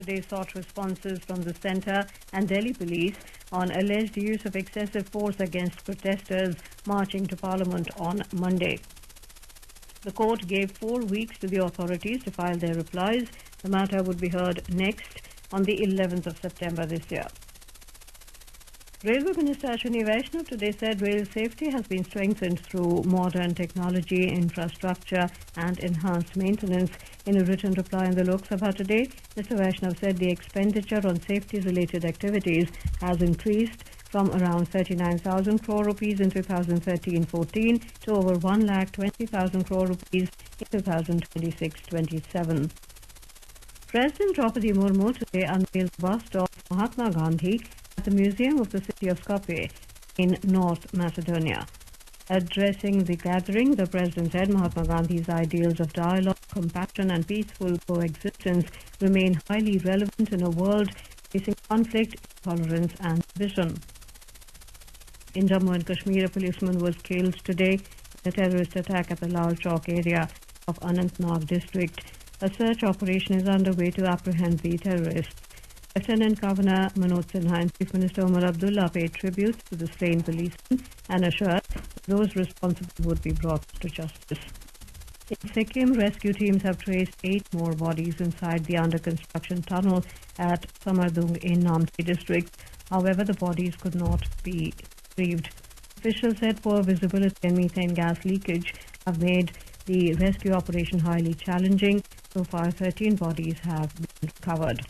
They sought responses from the centre and Delhi police on alleged use of excessive force against protesters marching to Parliament on Monday. The court gave 4 weeks to the authorities to file their replies. The matter would be heard next on the 11th of September this year. Railway Minister Ashwini Vaishnav today said rail safety has been strengthened through modern technology, infrastructure and enhanced maintenance. In a written reply in the Lok Sabha today, Mr. Vaishnav said the expenditure on safety-related activities has increased from around 39,000 crore rupees in 2013-14 to over 1,20,000 crore rupees in 2026-27. President Draupadi Murmu today unveiled the bust of Mahatma Gandhi at the Museum of the City of Skopje in North Macedonia. Addressing the gathering, the President said Mahatma Gandhi's ideals of dialogue, compassion and peaceful coexistence remain highly relevant in a world facing conflict, intolerance and division. In Jammu and Kashmir, a policeman was killed today in a terrorist attack at the Lal Chowk area of Anantnag district. A search operation is underway to apprehend the terrorists. Lieutenant Governor Manoj Sinha and Chief Minister Umar Abdullah paid tribute to the slain policemen and assured those responsible would be brought to justice. In Sikkim, rescue teams have traced 8 more bodies inside the under-construction tunnel at Samardung in Namche district. However, the bodies could not be retrieved. Officials said poor visibility and methane gas leakage have made the rescue operation highly challenging. So far, 13 bodies have been recovered.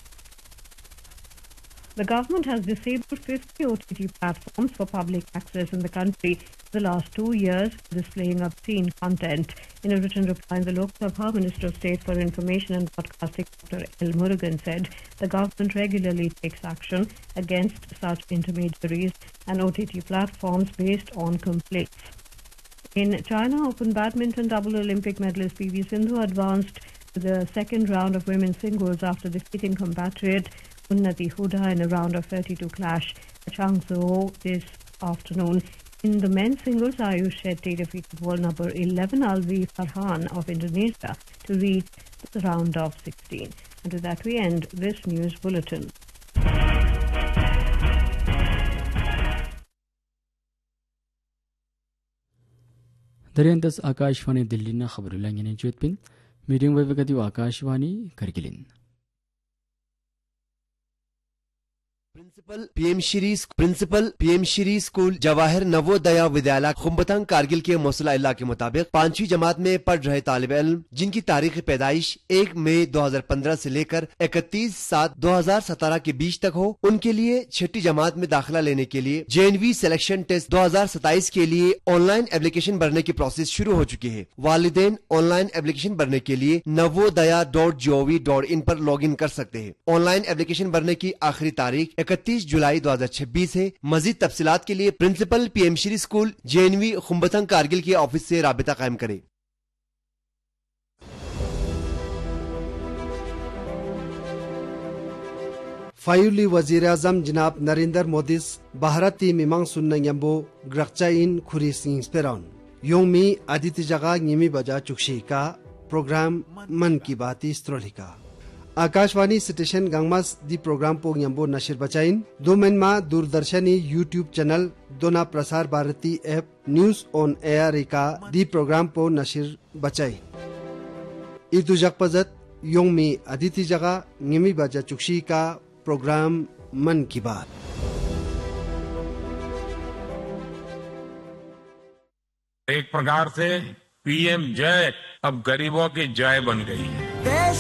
The government has disabled 50 OTT platforms for public access in the country the last 2 years, displaying obscene content. In a written reply in the Lok Sabha, Minister of State for Information and Broadcasting Dr. L. Murugan said the government regularly takes action against such intermediaries and OTT platforms based on complaints. In China Open Badminton, double Olympic medalist PV Sindhu advanced to the second round of women's singles after defeating compatriot Unnati Huda in a round of 32 clash at Changzhou this afternoon. In the men's singles, Ayush Shetty defeated world number 11 Alvi Farhan of Indonesia to reach the round of 16. And with that we end this news bulletin. दरियंतस Akashvani दिल्लीना खबरुलांगिने ज्योतपिन medium wave गति Akashvani करगिलिन principal PM Shri school Jawahar Navodaya विद्यालय खुम्बतंग कारगिल के मौसला इल्ला के मुताबिक 5वीं जमात में पढ़ रहे तालिब इल्म जिनकी तारीख पैदाइश 1 मई 2015 से लेकर 31/7/2017 के बीच तक हो, उनके लिए 6ठी जमात में दाखिला लेने के लिए JNV सिलेक्शन टेस्ट 2027 के लिए ऑनलाइन एप्लीकेशन भरने की प्रोसेस शुरू हो चुकी है। वालिदैन ऑनलाइन एप्लीकेशन भरने के लिए navodaya.gov.in पर लॉग इन कर सकते हैं। ऑनलाइन एप्लीकेशन भरने की आखिरी तारीख 31 जुलाई 2026 है। मजीद तफसीलात के लिए principal PM Shri school JNV खुम्बतंग Kargil के ऑफिस से राबिता कायम करें। फायुली वजीर आजम जनाब नरेंद्र मोदी भारती मिमांग सुन्ना यम्बो ग्रक्चाइन खुरी सिंह स्पेराउन योंगमी आदित्य जगह निमी बजा चुक्षी का प्रोग्राम मन की बाती स्त्रोलिका आकाशवाणी स्टेशन गंगमास दी प्रोग्राम पो यम्बो नशर बचाइन दोमेनमा दूरदर्शनी यूट्यूब चैनल दोना Prasar Bharati app news on air का दी प्रोग्राम पो नशर बचाई इदु जगपजत योंगमी आदित्य जगह निमी बजा चुक्षी का प्रोग्राम मन की बात। एक प्रकार से पीएम जय अब गरीबों की जय बन गई है।